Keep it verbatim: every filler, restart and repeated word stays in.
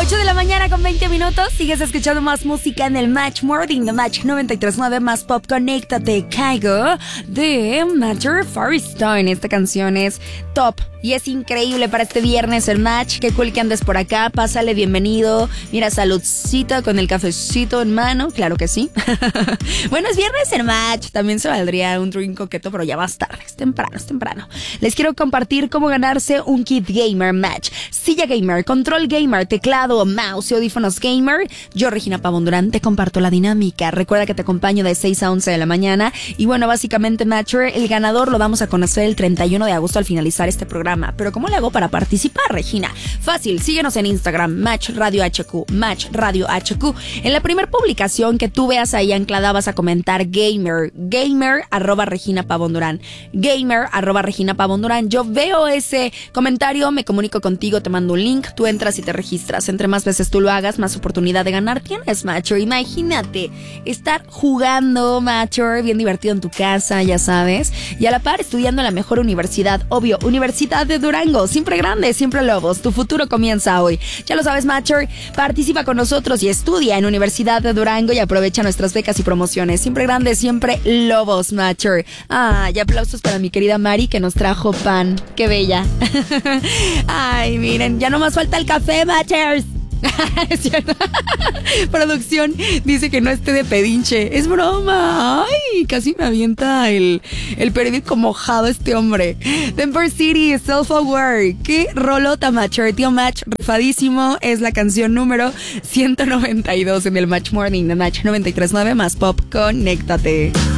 ocho de la mañana con veinte minutos. Sigues escuchando más música en el Match Morning de Match noventa y tres punto nueve. Más pop, conéctate, caigo de Major Firestone. Esta canción es top y es increíble para este viernes el Match. Qué cool que andes por acá, pásale, bienvenido. Mira, saludcita con el cafecito en mano, claro que sí. Bueno, es viernes el Match, también se valdría un drink coqueto, pero ya más tarde, es temprano, es temprano. Les quiero compartir cómo ganarse un kit gamer Match. Silla gamer, control gamer, teclado, mouse y audífonos gamer. Yo, Regina Pavón Durán, te comparto la dinámica. Recuerda que te acompaño de seis a once de la mañana. Y bueno, básicamente, Matcher, el ganador lo vamos a conocer el treinta y uno de agosto al finalizar este programa. Pero ¿cómo le hago para participar, Regina? Fácil, síguenos en Instagram, Match Radio H Q, Match Radio H Q. En la primera publicación que tú veas ahí anclada vas a comentar gamer, gamer, arroba Regina Pavón Durán, gamer, arroba Regina Pavón Durán. Yo veo ese comentario, me comunico contigo, te mando un link, tú entras y te registras. Entre más veces tú lo hagas, más oportunidad de ganar tienes, Matcher. Imagínate estar jugando, Matcher, bien divertido en tu casa, ya sabes, y a la par estudiando en la mejor universidad, obvio, Universidad de Durango, siempre grande, siempre Lobos. Tu futuro comienza hoy. Ya lo sabes, Matcher, participa con nosotros y estudia en Universidad de Durango y aprovecha nuestras becas y promociones. Siempre grande, siempre Lobos, Matcher. Ah, y aplausos para mi querida Mari que nos trajo pan. Qué bella. Ay, miren, ya no más falta el café, Matchers. Es cierto. Producción dice que no esté de pedinche. Es broma. Ay, casi me avienta el, el periódico mojado este hombre. Denver City, Self-Aware. Qué rolota, Matcher. Tío Match, rifadísimo. Es la canción número ciento noventa y dos en el Match Morning de Match noventa y tres punto nueve. Más pop, conéctate.